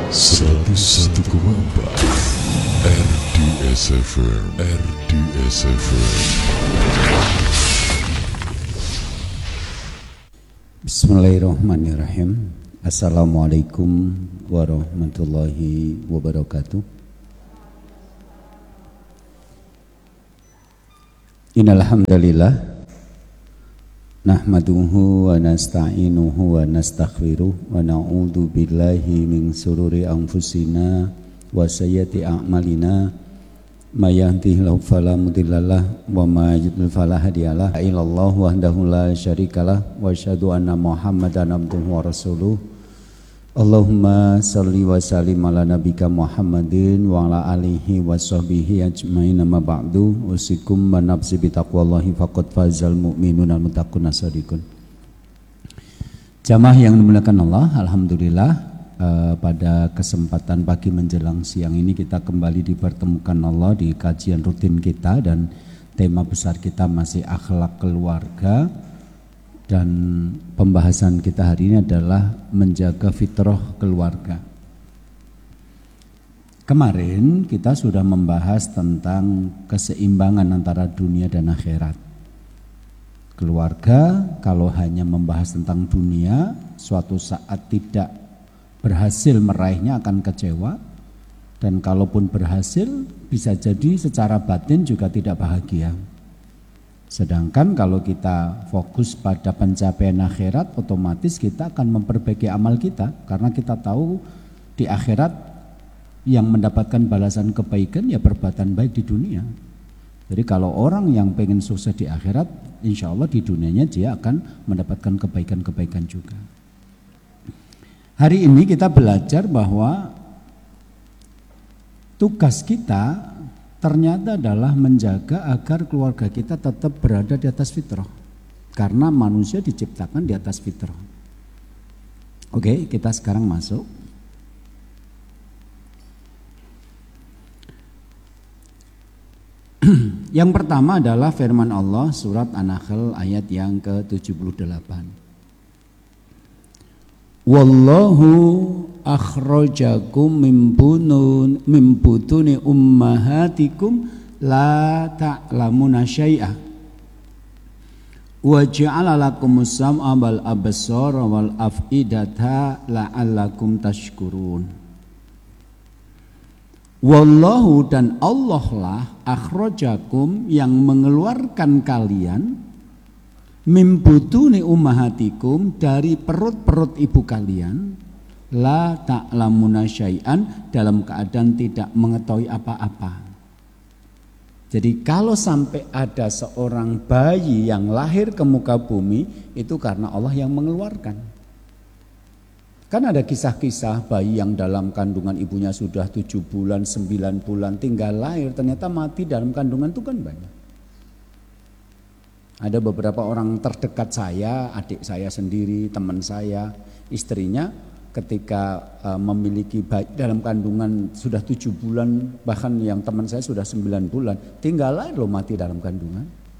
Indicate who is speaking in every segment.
Speaker 1: 101,4 RDS FM.
Speaker 2: Bismillahirrahmanirrahim. Assalamualaikum warahmatullahi wabarakatuh. Innal hamdalillah nahmaduhu wa nasta'inuhu wa nastaghfiruh wa na'udzu billahi min shururi anfusina wa sayyiati a'malina may yahdihillahu fala mudhillalah wa may yudlil fala hadiyalah. Illallah wahdahu la syarikalah wa asyhadu anna Muhammadan abduhu wa rasuluh. Allahumma salli wa sallim ala nabika Muhammadin wa ala alihi wa sahbihi ajmain, amma ba'du. Usikum wa nafsi bitaqwallahi faqad fazal mu'minun al-muttaqun as-sadiqun. Jamaah yang dimuliakan Allah, alhamdulillah pada kesempatan pagi menjelang siang ini kita kembali dipertemukan Allah di kajian rutin kita, dan tema besar kita masih akhlak keluarga. Dan pembahasan kita hari ini adalah menjaga fitrah keluarga. Kemarin kita sudah membahas tentang keseimbangan antara dunia dan akhirat. Keluarga kalau hanya membahas tentang dunia, suatu saat tidak berhasil meraihnya akan kecewa. Dan kalaupun berhasil, bisa jadi secara batin juga tidak bahagia. Sedangkan kalau kita fokus pada pencapaian akhirat, otomatis kita akan memperbaiki amal kita, karena kita tahu di akhirat yang mendapatkan balasan kebaikan ya perbuatan baik di dunia. Jadi kalau orang yang pengen sukses di akhirat, insya Allah di dunianya dia akan mendapatkan kebaikan-kebaikan juga. Hari ini kita belajar bahwa tugas kita ternyata adalah menjaga agar keluarga kita tetap berada di atas fitrah. Karena manusia diciptakan di atas fitrah. Oke, kita sekarang masuk. Yang pertama adalah firman Allah surat An-Nahl ayat yang ke-78. Wallahu akhrajakum min butuni ummahatikum la ta'lamuna syai'a wa ja'ala lakumus sam'a wal absara wal af'idata la'allakum tashkurun. Wallahu, dan Allah lah, akhrajakum, yang mengeluarkan kalian, min butuni ummahatikum, dari perut-perut ibu kalian, la ta'lamuna syai'an, dalam keadaan tidak mengetahui apa-apa. Jadi kalau sampai ada seorang bayi yang lahir ke muka bumi, itu karena Allah yang mengeluarkan. Kan ada kisah-kisah bayi yang dalam kandungan ibunya sudah 7 bulan, 9 bulan, tinggal lahir, ternyata mati dalam kandungan, itu kan banyak. Ada beberapa orang terdekat saya, adik saya sendiri, teman saya, istrinya ketika memiliki bayi dalam kandungan sudah 7 bulan, bahkan yang teman saya sudah 9 bulan, tinggal lahir loh mati dalam kandungan.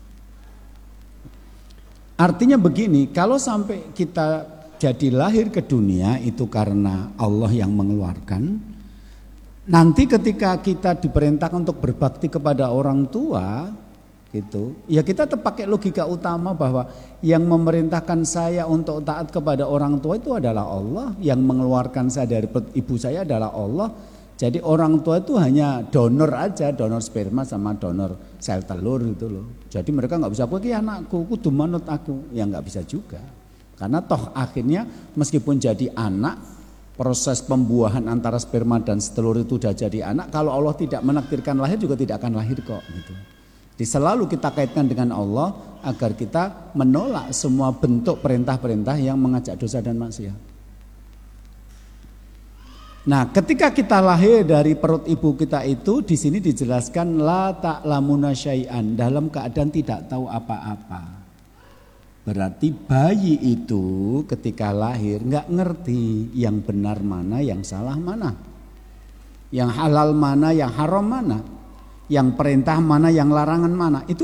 Speaker 2: Artinya begini, kalau sampai kita jadi lahir ke dunia itu karena Allah yang mengeluarkan, nanti ketika kita diperintahkan untuk berbakti kepada orang tua, gitu, ya kita pakai logika utama bahwa yang memerintahkan saya untuk taat kepada orang tua itu adalah Allah, yang mengeluarkan saya dari perut ibu saya adalah Allah. Jadi orang tua itu hanya donor aja, donor sperma sama donor sel telur gitu loh. Jadi mereka nggak bisa pergi anakku, kudu manut aku, ya nggak bisa juga. Karena toh akhirnya meskipun jadi anak, proses pembuahan antara sperma dan telur itu sudah jadi anak. Kalau Allah tidak menakdirkan lahir juga tidak akan lahir kok gitu. Jadi selalu kita kaitkan dengan Allah agar kita menolak semua bentuk perintah-perintah yang mengajak dosa dan maksiat. Nah, ketika kita lahir dari perut ibu kita itu, di sini dijelaskan la ta'lamuna syai'an, dalam keadaan tidak tahu apa-apa. Berarti bayi itu ketika lahir nggak ngerti yang benar mana, yang salah mana, yang halal mana, yang haram mana, yang perintah mana, yang larangan mana, itu